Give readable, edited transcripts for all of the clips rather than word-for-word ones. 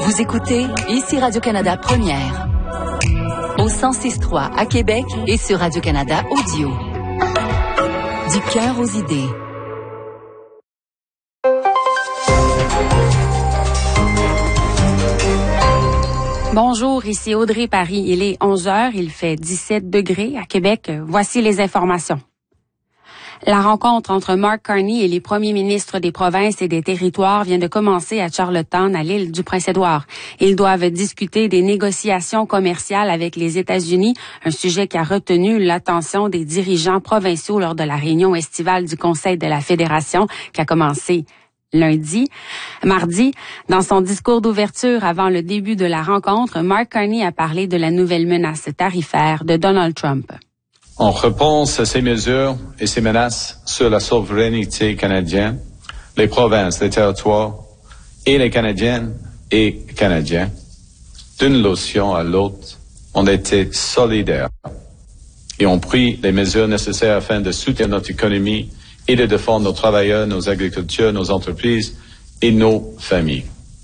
Vous écoutez ici Radio-Canada Première. Au 106.3 à Québec et sur Radio-Canada Audio. Du cœur aux idées. Bonjour, ici Audrey Paris. Il est 11h, il fait 17 degrés à Québec. Voici les informations. La rencontre entre Mark Carney et les premiers ministres des provinces et des territoires vient de commencer à Charlottetown, à l'île du Prince-Édouard. Ils doivent discuter des négociations commerciales avec les États-Unis, un sujet qui a retenu l'attention des dirigeants provinciaux lors de la réunion estivale du Conseil de la Fédération qui a commencé mardi. Dans son discours d'ouverture avant le début de la rencontre, Mark Carney a parlé de la nouvelle menace tarifaire de Donald Trump. En réponse à ces mesures et ces menaces sur la souveraineté canadienne, les provinces, les territoires et les Canadiennes et Canadiens, d'une locution à l'autre, ont été solidaires et ont pris les mesures nécessaires afin de soutenir notre économie et de défendre nos travailleurs, nos agriculteurs, nos entreprises et nos familles.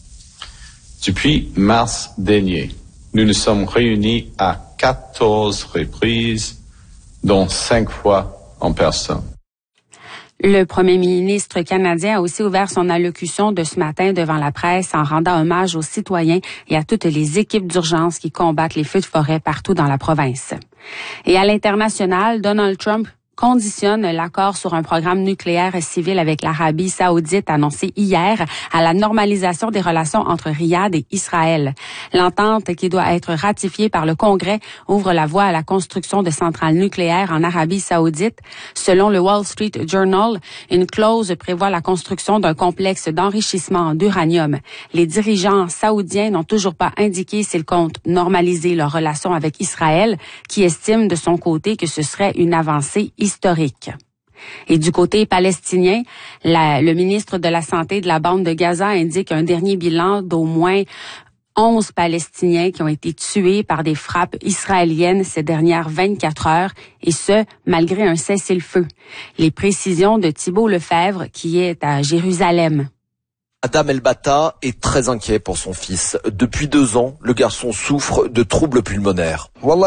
Depuis mars dernier, nous nous sommes réunis à 14 reprises, dont 5 fois en personne. Le premier ministre canadien a aussi ouvert son allocution de ce matin devant la presse en rendant hommage aux citoyens et à toutes les équipes d'urgence qui combattent les feux de forêt partout dans la province. Et à l'international, Donald Trump conditionne l'accord sur un programme nucléaire civil avec l'Arabie saoudite annoncé hier à la normalisation des relations entre Riyad et Israël. L'entente, qui doit être ratifiée par le Congrès, ouvre la voie à la construction de centrales nucléaires en Arabie saoudite. Selon le Wall Street Journal, une clause prévoit la construction d'un complexe d'enrichissement d'uranium. Les dirigeants saoudiens n'ont toujours pas indiqué s'ils comptent normaliser leurs relations avec Israël, qui estime de son côté que ce serait une avancée historique. Et du côté palestinien, le ministre de la Santé de la bande de Gaza indique un dernier bilan d'au moins 11 Palestiniens qui ont été tués par des frappes israéliennes ces dernières 24 heures, et ce, malgré un cessez-le-feu. Les précisions de Thibault Lefebvre, qui est à Jérusalem. Adam El-Bata est très inquiet pour son fils. Depuis 2 ans, le garçon souffre de troubles pulmonaires.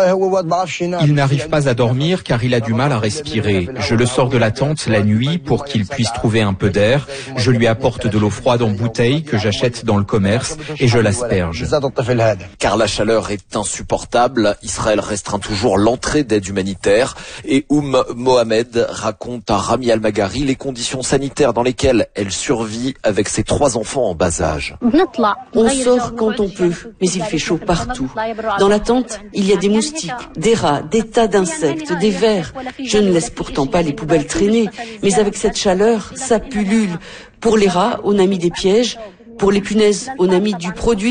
Il n'arrive pas à dormir car il a du mal à respirer. Je le sors de la tente la nuit pour qu'il puisse trouver un peu d'air. Je lui apporte de l'eau froide en bouteille que j'achète dans le commerce et je l'asperge. Car la chaleur est insupportable, Israël restreint toujours l'entrée d'aide humanitaire et Mohamed raconte à Rami Al-Magari les conditions sanitaires dans lesquelles elle survit avec ses 3 enfants en bas âge. On sort quand on peut, mais il fait chaud partout. Dans la tente, il y a des moustiques, des rats, des tas d'insectes, des vers. Je ne laisse pourtant pas les poubelles traîner, mais avec cette chaleur, ça pullule. Pour les rats, on a mis des pièges. Pour les punaises, on a mis du produit